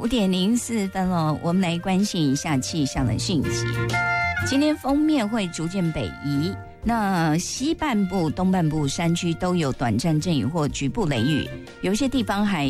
5:04了，我们来关心一下气象的讯息。今天锋面会逐渐北移，那西半部、东半部山区都有短暂阵雨或局部雷雨，有些地方还